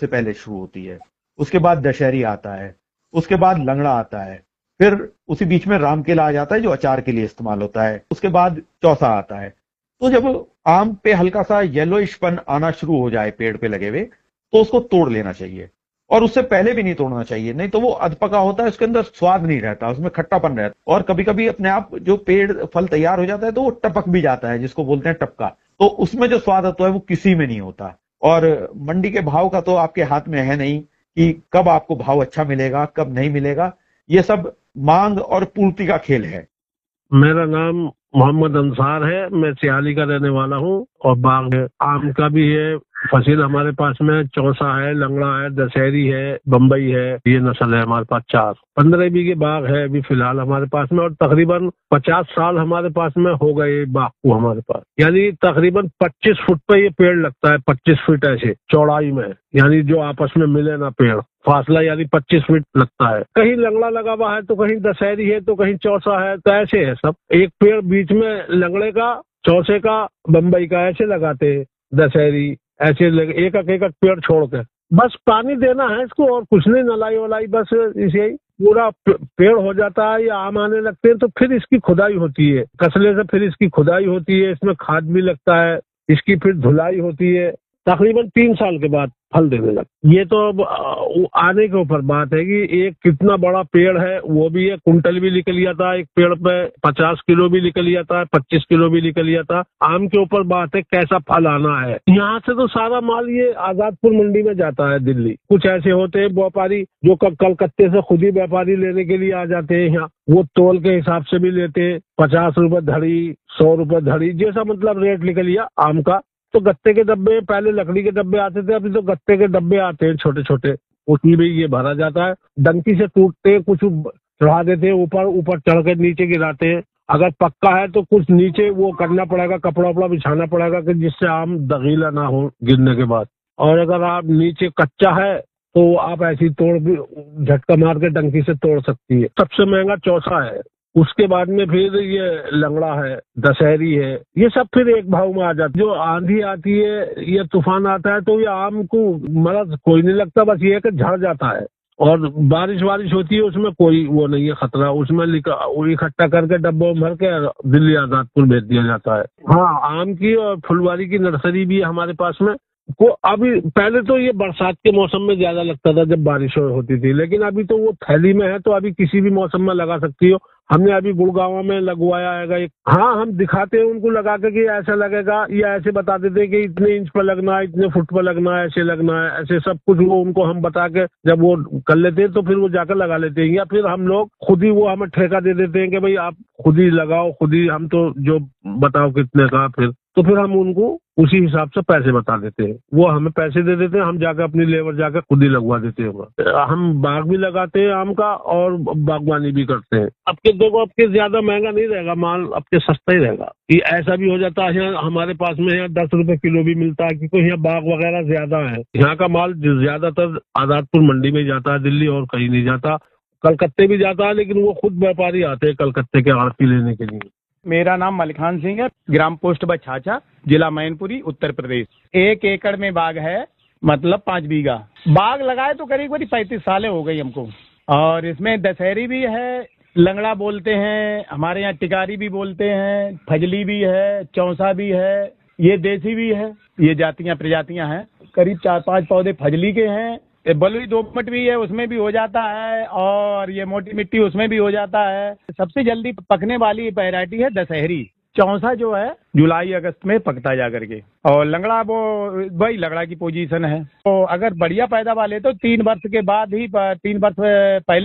सबसे पहले शुरू होती है, उसके बाद दशहरी आता है, उसके बाद लंगड़ा आता है, फिर उसी बीच में रामकेला आ जाता है जो अचार के लिए इस्तेमाल होता है, उसके बाद चौसा आता है। तो जब आम पे हल्का सा येलोइशपन आना शुरू हो जाए पेड़ पे लगे हुए, तो उसको तोड़ लेना चाहिए, और उससे पहले भी नहीं तोड़ना चाहिए, नहीं तो वो अधपका होता है, उसके अंदर स्वाद नहीं रहता, उसमें खट्टापन रहता है, और कभी कभी अपने आप जो पेड़ फल तैयार हो जाता है तो वो टपक भी जाता है, जिसको बोलते हैं टपका। तो उसमें जो स्वाद आता है वो किसी में नहीं होता। और मंडी के भाव का तो आपके हाथ में है नहीं कि कब आपको भाव अच्छा मिलेगा कब नहीं मिलेगा, ये सब मांग और पूर्ति का खेल है। मेरा नाम मोहम्मद अंसार है, मैं सियाली का रहने वाला हूँ और बाग है, आम का भी है, फसील हमारे पास में चौसा है, लंगड़ा है, दशहरी है, बम्बई है, ये नस्ल है हमारे पास 4-15 बीघे बाग है अभी फिलहाल हमारे पास में, और तकरीबन 50 साल हमारे पास में हो गए बाग को हमारे पास। यानी तकरीबन 25 फुट पे ये पेड़ लगता है, 25 फीट ऐसे चौड़ाई में, यानी जो आपस में मिले ना पेड़, फासला यानी 25 फीट लगता है। कहीं लंगड़ा लगा हुआ है तो कहीं दशहरी है तो कहीं चौसा है, तो ऐसे है सब। एक पेड़ बीच में लंगड़े का, चौसे का, बम्बई का ऐसे लगाते हैं, दशहरी ऐसे एक एक पेड़ छोड़ के बस पानी देना है इसको, और कुछ नहीं, नलाई वलाई बस इसे ही पूरा पेड़ हो जाता है। या आम आने लगते हैं तो फिर इसकी खुदाई होती है, कसले से फिर इसकी खुदाई होती है, इसमें खाद भी लगता है, इसकी फिर धुलाई होती है, तकरीबन 3 साल के बाद फल देने लगता। ये तो अब आने के ऊपर बात है कि एक कितना बड़ा पेड़ है, वो भी एक कुंटल भी निकल जाता है, एक पेड़ पे 50 किलो भी निकल जाता है, 25 किलो भी निकल जाता है। आम के ऊपर बात है कैसा फल आना है। यहाँ से तो सारा माल ये आजादपुर मंडी में जाता है दिल्ली। कुछ ऐसे होते हैं व्यापारी जो कलकत्ते से खुद ही व्यापारी लेने के लिए आ जाते हैं यहाँ, वो तोल के हिसाब से भी लेते हैं, 50 रुपए धड़ी, 100 रुपए धड़ी, जैसा मतलब रेट निकल गया आम का। तो गत्ते के डब्बे, पहले लकड़ी के डब्बे आते थे, अभी तो गत्ते के डब्बे आते हैं छोटे छोटे, उसमें भी ये भरा जाता है। डंकी से टूटते, कुछ चढ़ा देते हैं ऊपर, ऊपर चढ़ के नीचे गिराते हैं। अगर पक्का है तो कुछ नीचे वो करना पड़ेगा, कपड़ा वपड़ा बिछाना पड़ेगा कि जिससे आम दगीला ना हो गिरने के बाद। और अगर आप नीचे कच्चा है तो आप ऐसी तोड़ भी, झटका मार के डंकी से तोड़ सकती है। सबसे महंगा चौसा है, उसके बाद में फिर ये लंगड़ा है, दशहरी है, ये सब फिर एक भाव में आ जाता है। जो आंधी आती है, ये तूफान आता है तो ये आम को मरद कोई नहीं लगता, बस ये है कि झड़ जाता है। और बारिश होती है उसमें कोई वो नहीं है खतरा, उसमें इकट्ठा करके डब्बों में भर के दिल्ली आजादपुर भेज दिया जाता है। हाँ, आम की और फुलवारी की नर्सरी भी है हमारे पास में। को अभी पहले तो ये बरसात के मौसम में ज्यादा लगता था जब बारिश होती थी, लेकिन अभी तो वो थैली में है तो अभी किसी भी मौसम में लगा सकती हो। हमने अभी गुड़गांव में लगवाया है एक। हाँ, हम दिखाते हैं उनको लगा के कि ऐसा लगेगा, या ऐसे बता देते हैं कि इतने इंच पर लगना है, इतने फुट पर लगना है, ऐसे लगना है, ऐसे सब कुछ वो उनको हम बता के जब वो कर लेते हैं तो फिर वो जाकर लगा लेते हैं। या फिर हम लोग खुद ही, वो हमें ठेका दे देते हैं कि भाई आप खुद ही लगाओ, खुद ही, हम तो जो बताओ कितने का, फिर हम उनको उसी हिसाब से पैसे बता देते हैं, वो हमें पैसे दे देते हैं, हम जाकर अपनी लेबर जाकर खुद ही लगवा देते हैं। हम बाग भी लगाते हैं आम का और बागवानी भी करते हैं। अब के देखो, अब के ज्यादा महंगा नहीं रहेगा माल, अब के सस्ता ही रहेगा। कि ऐसा भी हो जाता है यहाँ हमारे पास में, यहाँ 10 रुपए किलो भी मिलता है, क्योंकि यहाँ बाग वगैरह ज्यादा है। यहाँ का माल ज्यादातर आजादपुर मंडी में जाता है, दिल्ली और कहीं नहीं जाता। कलकत्ते भी जाता है, लेकिन वो खुद व्यापारी आते हैं कलकत्ते के आड़ती लेने के लिए। मेरा नाम मलिखान सिंह है, ग्राम पोस्ट बछाचा, जिला मैनपुरी, उत्तर प्रदेश। 1 एकड़ में बाग है, मतलब 5 बीघा बाग लगाए तो करीब 35 सालें हो गई हमको। और इसमें दशहरी भी है, लंगड़ा बोलते हैं हमारे यहाँ, टिकारी भी बोलते हैं, फजली भी है, चौसा भी है, ये देसी भी है। ये जातियां प्रजातियां हैं। करीब 4-5 पौधे फजली के हैं। बलुई दोमट भी है, उसमें भी हो जाता है, और ये मोटी मिट्टी उसमें भी हो जाता है। सबसे जल्दी पकने वाली वैरायटी है दशहरी। चौसा जो है जुलाई अगस्त में पकता जा करके, और लंगड़ा वो वही लंगड़ा की पोजीशन है। तो अगर बढ़िया पैदावार ले तो 3 वर्ष के बाद ही, 3 वर्ष पहले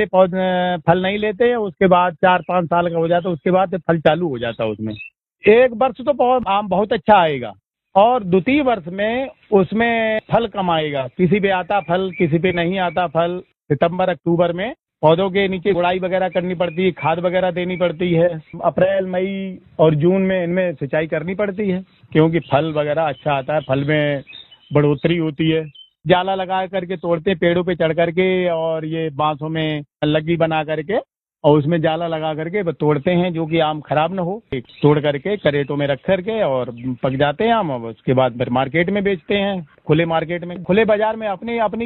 फल नहीं लेते, उसके बाद 4-5 साल का हो जाता है, उसके बाद फल चालू हो जाता है उसमें। 1 वर्ष तो आम बहुत अच्छा आएगा, और द्वितीय वर्ष में उसमें फल कम आएगा। किसी पे आता फल, किसी पे नहीं आता फल। सितंबर अक्टूबर में पौधों के नीचे गुड़ाई वगैरह करनी पड़ती है, खाद वगैरह देनी पड़ती है। अप्रैल, मई और जून में इनमें सिंचाई करनी पड़ती है, क्योंकि फल वगैरह अच्छा आता है, फल में बढ़ोतरी होती है। जाला लगा करके तोड़ते हैं पेड़ों पे चढ़ करके, और ये बांसों में लग्गी बना करके, और उसमें जाला लगा करके तोड़ते हैं, जो कि आम खराब ना हो। तोड़ करके करेटों में रख करके और पक जाते हैं आम, और उसके बाद फिर मार्केट में बेचते हैं, खुले मार्केट में, खुले बाजार में। अपनी